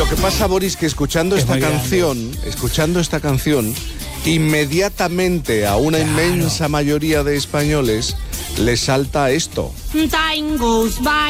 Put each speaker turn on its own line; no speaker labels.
lo que pasa, Boris, que escuchando esta canción, inmediatamente a una inmensa mayoría de españoles les salta esto.
Time goes by.